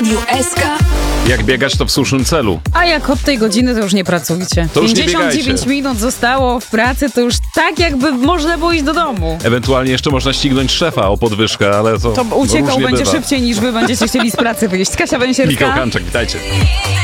Radiu SK. Jak biegać, to w słusznym celu. A jak od tej godziny, to już nie pracujcie. To już nie 59 biegajcie. minut zostało w pracy, to już tak jakby można było iść do domu. Ewentualnie jeszcze można ścignąć szefa o podwyżkę, ale to To uciekał różnie będzie bywa. szybciej niż wy będziecie chcieli z pracy wyjść. Kasia Węsierska. Michał Kanczak, witajcie.